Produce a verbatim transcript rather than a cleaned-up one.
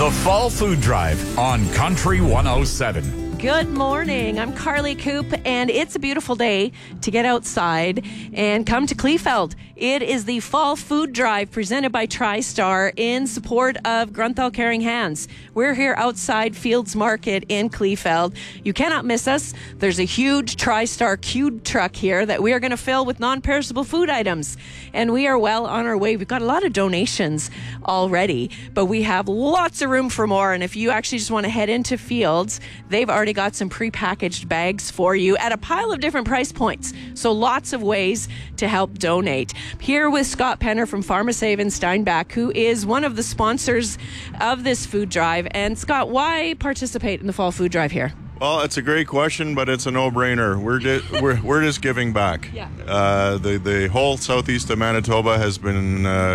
The Fall Food Drive on Country one oh seven. Good morning. I'm Carly Coop, and it's a beautiful day to get outside and come to Kleefeld. It is the Fall Food Drive presented by TriStar in support of Grunthal Caring Hands. We're here outside Fields Market in Kleefeld. You cannot miss us. There's a huge TriStar queued truck here that we are going to fill with non-perishable food items, and we are well on our way. We've got a lot of donations already, but we have lots of room for more, and if you actually just want to head into Fields, they've already got some pre-packaged bags for you at a pile of different price points. So lots of ways to help donate. Here with Scott Penner from Pharmasave in Steinbach, who is one of the sponsors of this food drive. And Scott, why participate in the Fall Food Drive here? Well, it's a great question, but it's a no-brainer. We're di- we're we're just giving back. Yeah. Uh, the the whole southeast of Manitoba has been uh,